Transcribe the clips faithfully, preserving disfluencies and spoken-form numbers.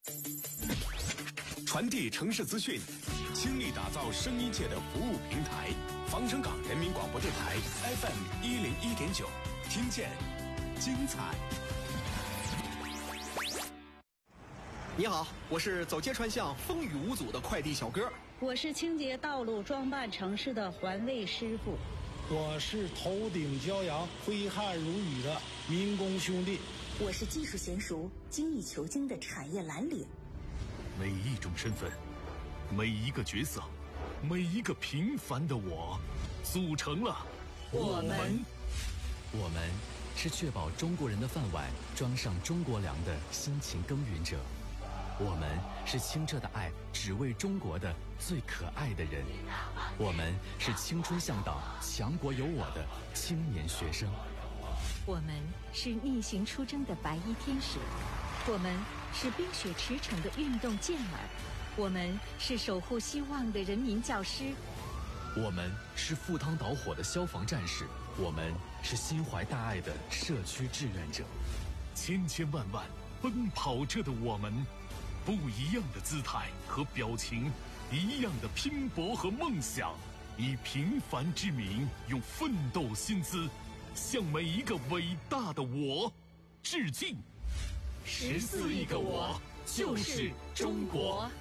传递城市资讯，倾力打造声音界的服务平台。防城港人民广播电台 F M 一零一点九，听见精彩。 你好，我是走街串巷风雨无阻的快递小哥。 我是清洁道路装扮城市的环卫师傅。 我是头顶骄阳挥汗如雨的民工兄弟。 我是技术娴熟精益求精的产业蓝领。 每一种身份，每一个角色，每一个平凡的我，组成了我们。我们是确保中国人的饭碗装上中国粮的辛勤耕耘者。我们是清澈的爱只为中国的最可爱的人。我们是青春向导强国有我的青年学生。 我们是逆行出征的白衣天使。我们是冰雪驰骋的运动健儿。我们是守护希望的人民教师。 我们是赴汤蹈火的消防战士。我们是心怀大爱的社区志愿者。 千千万万奔跑着的我们，不一样的姿态和表情，一样的拼搏和梦想，以平凡之名，用奋斗薪资，向每一个伟大的我致敬。 十四亿个我，就是中国。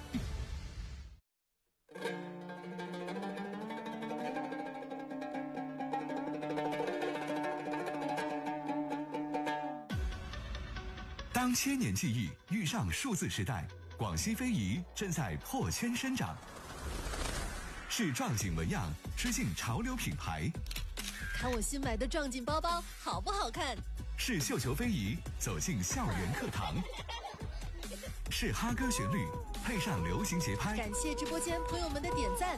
当千年记忆遇上数字时代，广西非遗正在破圈生长。是壮锦纹样吃进潮流品牌， 看我新买的壮锦包包好不好看？ 是绣球非遗走进校园课堂，是哈歌旋律配上流行节拍。 感谢直播间朋友们的点赞。